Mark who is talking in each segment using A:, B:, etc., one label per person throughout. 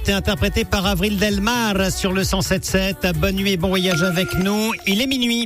A: C'est interprété par Avril Delmar sur le 107.7. Bonne nuit et bon voyage avec nous. Il est minuit.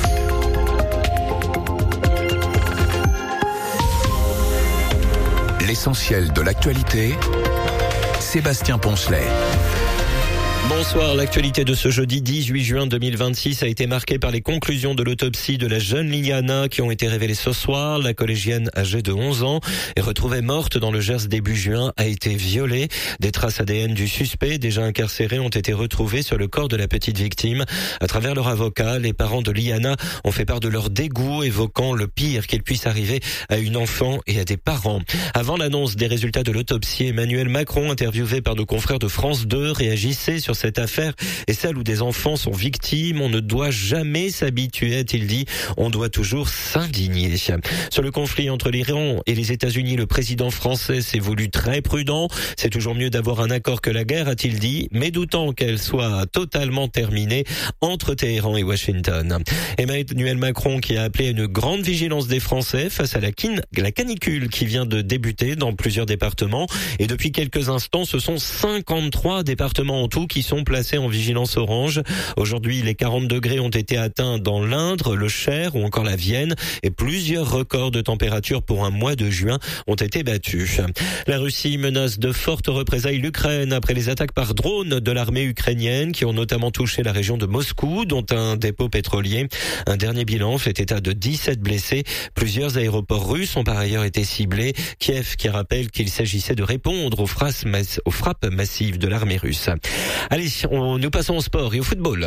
B: L'essentiel de l'actualité, Sébastien Poncelet.
C: Bonsoir, l'actualité de ce jeudi 18 juin 2026 a été marquée par les conclusions de l'autopsie de la jeune Liliana qui ont été révélées ce soir. La collégienne âgée de 11 ans est retrouvée morte dans le Gers début juin, a été violée. Des traces ADN du suspect déjà incarcéré ont été retrouvées sur le corps de la petite victime. À travers leur avocat, les parents de Liliana ont fait part de leur dégoût, évoquant le pire qu'il puisse arriver à une enfant et à des parents. Avant l'annonce des résultats de l'autopsie, Emmanuel Macron, interviewé par nos confrères de France 2, réagissait sur cette affaire et celle où des enfants sont victimes. On ne doit jamais s'habituer, a-t-il dit. On doit toujours s'indigner. Sur le conflit entre l'Iran et les États-Unis, le président français s'est voulu très prudent. C'est toujours mieux d'avoir un accord que la guerre, a-t-il dit, mais doutant qu'elle soit totalement terminée entre Téhéran et Washington. Emmanuel Macron qui a appelé à une grande vigilance des Français face à la canicule qui vient de débuter dans plusieurs départements. Et depuis quelques instants, ce sont 53 départements en tout qui sont placés en vigilance orange. Aujourd'hui, les 40 degrés ont été atteints dans l'Indre, le Cher ou encore la Vienne et plusieurs records de température pour un mois de juin ont été battus. La Russie menace de fortes représailles l'Ukraine après les attaques par drone de l'armée ukrainienne qui ont notamment touché la région de Moscou, dont un dépôt pétrolier. Un dernier bilan fait état de 17 blessés. Plusieurs aéroports russes ont par ailleurs été ciblés. Kiev qui rappelle qu'il s'agissait de répondre aux frappes massives de l'armée russe. Allez, nous passons au sport et au football.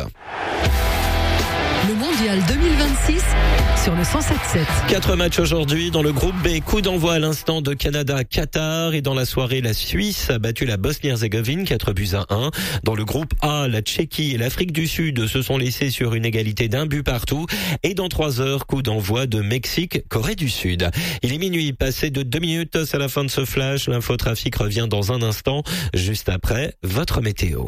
D: Le mondial 2026 sur le 107.7.
C: 4 matchs aujourd'hui dans le groupe B. Coup d'envoi à l'instant de Canada-Qatar et dans la soirée, la Suisse a battu la Bosnie-Herzégovine 4-1. Dans le groupe A, la Tchéquie et l'Afrique du Sud se sont laissés sur une égalité d'un but partout. Et dans 3 heures, coup d'envoi de Mexique-Corée du Sud. Il est minuit, passé de 2 minutes, c'est la fin de ce flash. L'infotrafic revient dans un instant, juste après votre météo.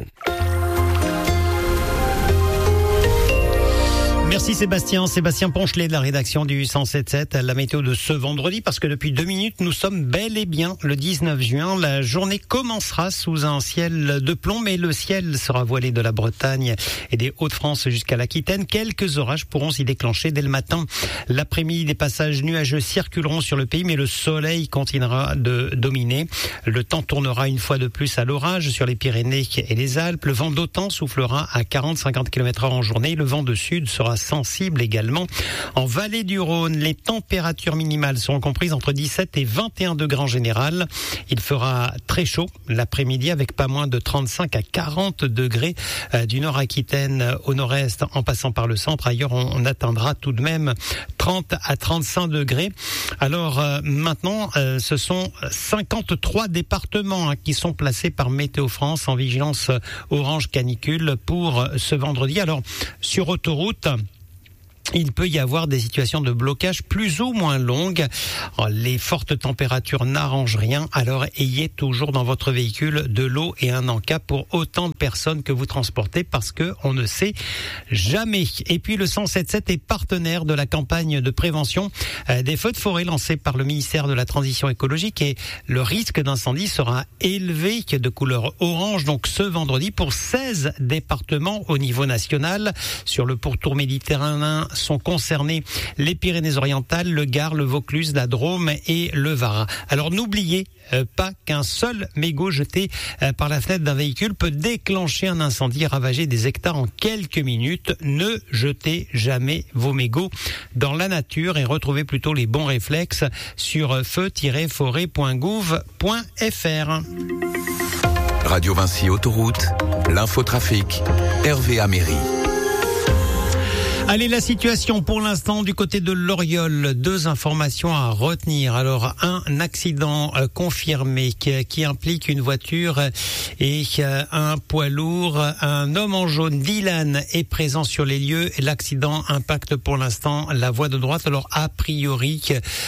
A: Merci Sébastien Poncelet de la rédaction du 107.7. La météo de ce vendredi, parce que depuis 2 minutes, nous sommes bel et bien le 19 juin. La journée commencera sous un ciel de plomb, mais le ciel sera voilé de la Bretagne et des Hauts-de-France jusqu'à l'Aquitaine. Quelques orages pourront s'y déclencher dès le matin. L'après-midi, des passages nuageux circuleront sur le pays, mais le soleil continuera de dominer. Le temps tournera une fois de plus à l'orage sur les Pyrénées et les Alpes. Le vent d'OTAN soufflera à 40-50 km/h en journée. Le vent de sud sera sensible également. En vallée du Rhône, les températures minimales seront comprises entre 17 et 21 degrés en général. Il fera très chaud l'après-midi avec pas moins de 35 à 40 degrés du Nord-Aquitaine au nord-est en passant par le centre. Ailleurs, on atteindra tout de même 30 à 35 degrés. Alors maintenant, ce sont 53 départements qui sont placés par Météo France en vigilance orange canicule pour ce vendredi. Alors, sur autoroute, il peut y avoir des situations de blocage plus ou moins longues. Les fortes températures n'arrangent rien, alors ayez toujours dans votre véhicule de l'eau et un encas pour autant de personnes que vous transportez, parce que on ne sait jamais. Et puis le 107.7 est partenaire de la campagne de prévention des feux de forêt lancée par le ministère de la Transition écologique, et le risque d'incendie sera élevé de couleur orange donc ce vendredi pour 16 départements au niveau national. Sur le pourtour méditerranéen sont concernés les Pyrénées-Orientales, le Gard, le Vaucluse, la Drôme et le Var. Alors n'oubliez pas qu'un seul mégot jeté par la fenêtre d'un véhicule peut déclencher un incendie et ravager des hectares en quelques minutes. Ne jetez jamais vos mégots dans la nature et retrouvez plutôt les bons réflexes sur feu-forêt.gouv.fr.
B: Radio Vinci Autoroute, l'infotrafic, Hervé Améry.
A: Allez, la situation pour l'instant du côté de l'Oriol, 2 informations à retenir. Alors, un accident confirmé qui implique une voiture et un poids lourd. Un homme en jaune, Dylan, est présent sur les lieux. L'accident impacte pour l'instant la voie de droite. Alors, a priori,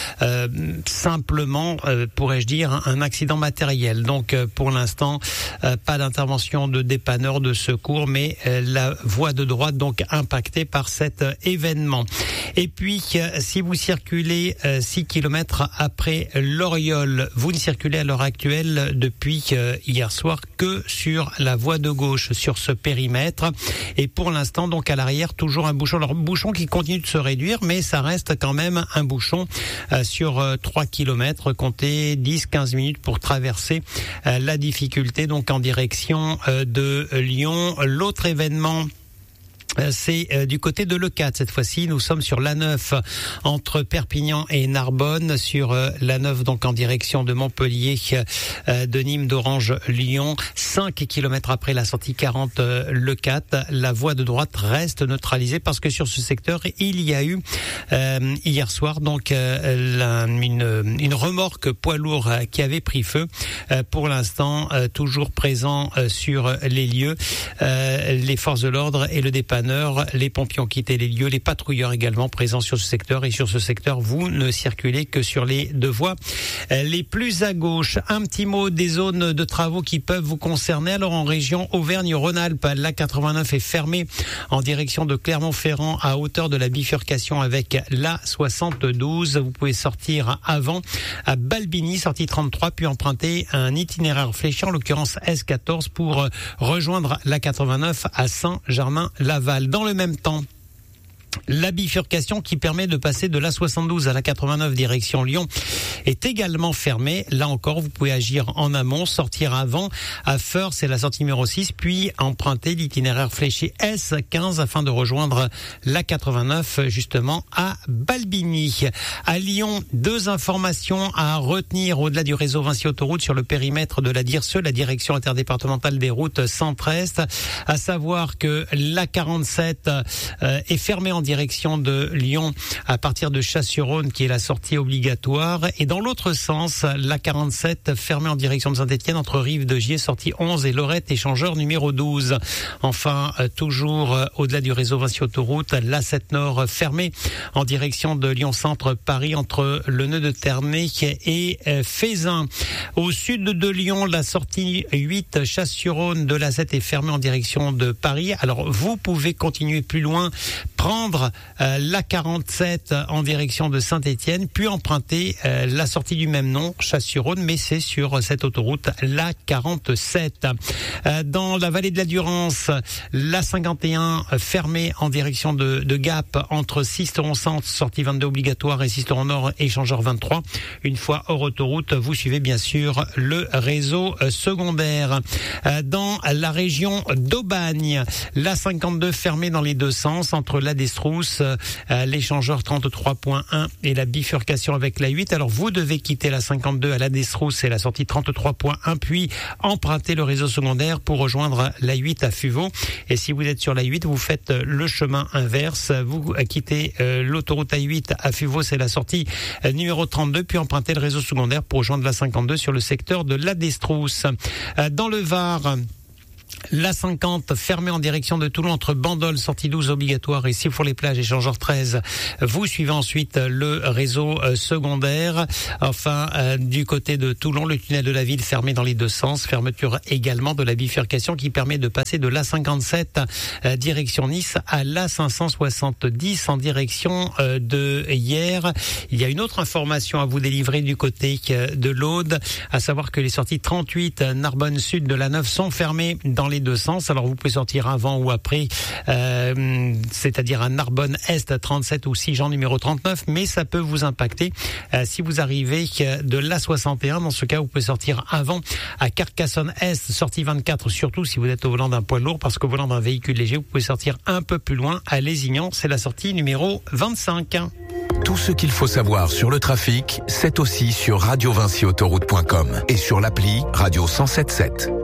A: simplement, pourrais-je dire, un accident matériel. Donc, pour l'instant, pas d'intervention de dépanneur, de secours, mais la voie de droite donc impactée par cet cet événement. Et puis, si vous circulez 6 km après l'Oriole, vous ne circulez à l'heure actuelle depuis hier soir que sur la voie de gauche, sur ce périmètre. Et pour l'instant, donc à l'arrière, toujours un bouchon. Alors, bouchon qui continue de se réduire, mais ça reste quand même un bouchon sur 3 km. Comptez 10-15 minutes pour traverser la difficulté, donc en direction de Lyon. L'autre événement, c'est du côté de l'E4 cette fois-ci. Nous sommes sur l'A9 entre Perpignan et Narbonne, sur l'A9 donc en direction de Montpellier, de Nîmes, d'Orange, Lyon. 5 km après la sortie 40 l'E4, la voie de droite reste neutralisée parce que sur ce secteur il y a eu hier soir donc une remorque poids lourd qui avait pris feu. Pour l'instant toujours présent sur les lieux, les forces de l'ordre et le dépanneur. Les pompiers ont quitté les lieux, les patrouilleurs également présents sur ce secteur. Et sur ce secteur, vous ne circulez que sur les deux voies les plus à gauche. Un petit mot des zones de travaux qui peuvent vous concerner. Alors en région Auvergne-Rhône-Alpes, l'A89 est fermée en direction de Clermont-Ferrand à hauteur de la bifurcation avec l'A72. Vous pouvez sortir avant à Balbigny, sortie 33, puis emprunter un itinéraire fléché, en l'occurrence S14, pour rejoindre l'A89 à Saint-Germain-Laval. Dans le même temps, la bifurcation qui permet de passer de l'A72 à l'A89 direction Lyon est également fermée. Là encore, vous pouvez agir en amont, sortir avant à Feurs, c'est la sortie numéro 6, puis emprunter l'itinéraire fléché S15 afin de rejoindre l'A89 justement à Balbigny. À Lyon, 2 informations à retenir au-delà du réseau Vinci Autoroute sur le périmètre de la DIRSE, la direction interdépartementale des routes centre-est, à savoir que l'A47 est fermée en direction de Lyon à partir de Chasse-sur-Rhône qui est la sortie obligatoire, et dans l'autre sens l'A47 fermée en direction de Saint-Étienne entre Rive de Gier sortie 11 et Lorette échangeur numéro 12. Enfin toujours au-delà du réseau Vinci Autoroute, l'A7 Nord fermée en direction de Lyon-Centre Paris entre le nœud de Ternay et Fézin. Au sud de Lyon, la sortie 8 Chasse-sur-Rhône de l'A7 est fermée en direction de Paris. Alors vous pouvez continuer plus loin, prendre l'A47 en direction de Saint-Étienne, puis emprunter la sortie du même nom, Chasse-sur-Rhône, mais c'est sur cette autoroute l'A47. Dans la vallée de la Durance, l'A51 fermée en direction de Gap entre Sisteron Centre, sortie 22 obligatoire, et Sisteron Nord, échangeur 23. Une fois hors autoroute, vous suivez bien sûr le réseau secondaire. Dans la région d'Aubagne, l'A52 fermée dans les deux sens entre la Destrousse, l'échangeur 33.1 et la bifurcation avec la 8. Alors vous devez quitter la 52 à la Destrousse et la sortie 33.1, puis emprunter le réseau secondaire pour rejoindre la 8 à Fuveau. Et si vous êtes sur la 8, vous faites le chemin inverse. Vous quittez l'autoroute A8 à Fuveau, c'est la sortie numéro 32, puis empruntez le réseau secondaire pour rejoindre la 52 sur le secteur de la Destrousse. Dans le Var, l'A50 fermée en direction de Toulon entre Bandol, sortie 12 obligatoire, et Sifour-les-Plages, échangeur 13. Vous suivez ensuite le réseau secondaire. Enfin, du côté de Toulon, le tunnel de la ville fermé dans les deux sens. Fermeture également de la bifurcation qui permet de passer de l'A57 direction Nice à l'A570 en direction de Hyères. Il y a une autre information à vous délivrer du côté de l'Aude, à savoir que les sorties 38 Narbonne Sud de la 9 sont fermées dans les deux sens. Alors vous pouvez sortir avant ou après, c'est-à-dire à Narbonne Est 37 ou Sigean numéro 39, mais ça peut vous impacter si vous arrivez de l'A61. Dans ce cas, vous pouvez sortir avant à Carcassonne Est, sortie 24, surtout si vous êtes au volant d'un poids lourd, parce qu'au volant d'un véhicule léger, vous pouvez sortir un peu plus loin à Lézignan, c'est la sortie numéro 25.
B: Tout ce qu'il faut savoir sur le trafic, c'est aussi sur radiovinciautoroute.com et sur l'appli Radio 107.7.